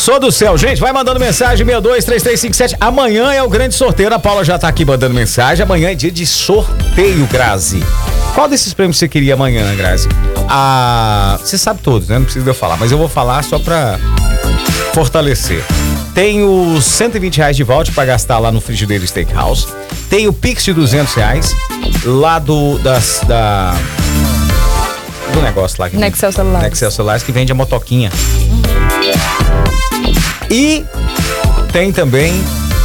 Sou do céu. Gente, vai mandando mensagem 623357. Amanhã é o grande sorteio. A Paula já tá aqui mandando mensagem. Amanhã é dia de sorteio, Grazi. Qual desses prêmios você queria amanhã, Grazi? Você sabe todos, né? Não precisa eu falar, mas eu vou falar só pra fortalecer. Tem os R$120 de voucher pra gastar lá no Frigideiro Steakhouse. Tem o Pix de R$200 lá do negócio lá. Nexel Celulares. Nexel Celulares, que vende a motoquinha. E tem também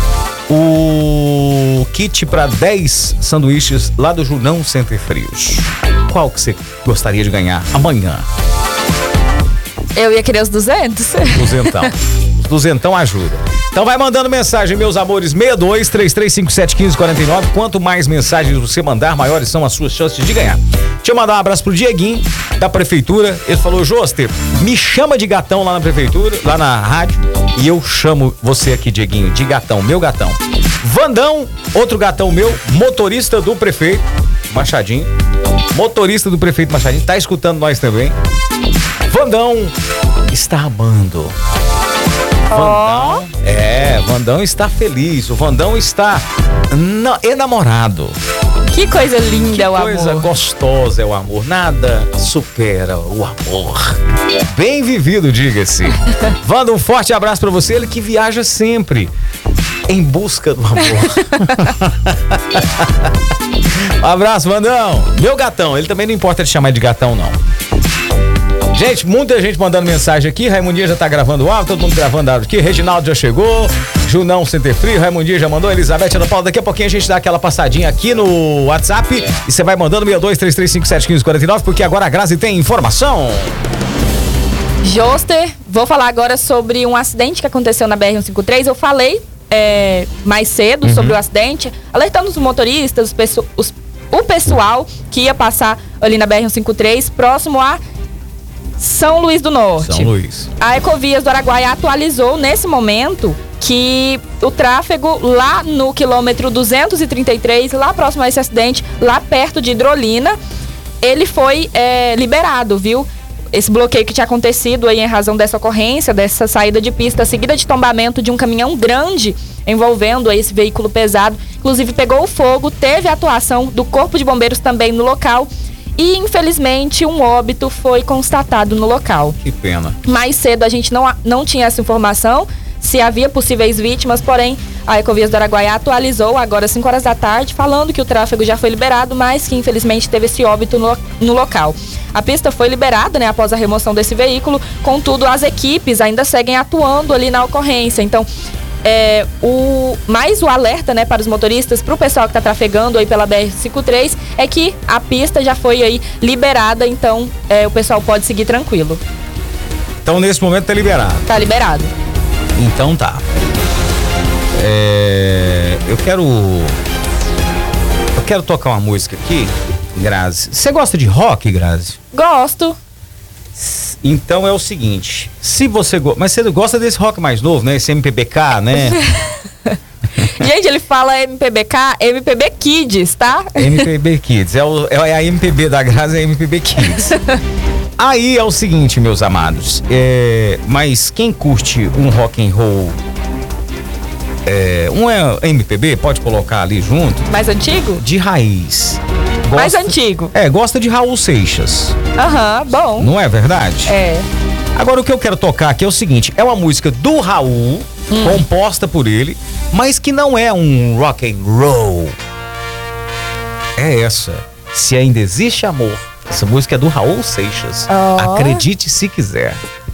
o kit para 10 sanduíches lá do Junão Center Frios. Qual que você gostaria de ganhar amanhã? Eu ia querer os 200. Os 200 ajuda. Então vai mandando mensagem, meus amores, 6233571549. Quanto mais mensagens você mandar, maiores são as suas chances de ganhar. Deixa eu mandar um abraço pro Dieguinho, da prefeitura. Ele falou: Joster, me chama de gatão lá na prefeitura, lá na rádio, e eu chamo você aqui, Dieguinho, de gatão, meu gatão. Vandão, outro gatão meu, motorista do prefeito Machadinho. Motorista do prefeito Machadinho, tá escutando nós também. Vandão está amando. Vandão está feliz. O Vandão está enamorado. Que coisa linda é o amor. Que coisa gostosa é o amor. Nada supera o amor. Bem vivido, diga-se. Wanda, um forte abraço pra você. Ele que viaja sempre em busca do amor. Um abraço, Vandão. Meu gatão. Ele também não importa de chamar de gatão, não. Gente, muita gente mandando mensagem aqui. Raimundinha já tá gravando o áudio, todo mundo gravando áudio aqui. Reginaldo já chegou. Junão Center Frio, Raimundinha já mandou. Elizabeth Ana Paula. Daqui a pouquinho a gente dá aquela passadinha aqui no WhatsApp. E você vai mandando 6233571549, porque agora a Grazi tem informação. Joster, vou falar agora sobre um acidente que aconteceu na BR-153. Eu falei mais cedo sobre o acidente, alertando os motoristas, o pessoal que ia passar ali na BR-153, próximo a São Luís do Norte. São Luís. A Ecovias do Araguaia atualizou nesse momento que o tráfego lá no quilômetro 233, lá próximo a esse acidente, lá perto de Hidrolina, ele foi liberado, viu? Esse bloqueio que tinha acontecido aí em razão dessa ocorrência, dessa saída de pista seguida de tombamento de um caminhão grande envolvendo aí esse veículo pesado. Inclusive pegou fogo, teve atuação do Corpo de Bombeiros também no local. E, infelizmente, um óbito foi constatado no local. Que pena. Mais cedo a gente não tinha essa informação, se havia possíveis vítimas, porém, a Ecovias do Araguaia atualizou agora às 5 horas da tarde, falando que o tráfego já foi liberado, mas que, infelizmente, teve esse óbito no local. A pista foi liberada, né, após a remoção desse veículo, contudo, as equipes ainda seguem atuando ali na ocorrência. Então, o alerta, né, para os motoristas, para o pessoal que está trafegando aí pela BR-153, é que a pista já foi aí liberada, então o pessoal pode seguir tranquilo. Então nesse momento tá liberado. Tá liberado. Então tá. Eu quero tocar uma música aqui, Grazi. Você gosta de rock, Grazi? Gosto. Então é o seguinte, se você mas você gosta desse rock mais novo, né? Esse MPBK, né? Gente, ele fala MPBK, MPB Kids, tá? MPB Kids, é a MPB da Grazi, é a MPB Kids. Aí é o seguinte, meus amados, mas quem curte um rock and roll, MPB, pode colocar ali junto. Mais antigo? De raiz. Mais antigo. Gosta de Raul Seixas. Bom. Não é verdade? É. Agora o que eu quero tocar aqui é o seguinte, é uma música do Raul, composta por ele, mas que não é um rock and roll. É essa. Se Ainda Existe Amor. Essa música é do Raul Seixas. Acredite se quiser.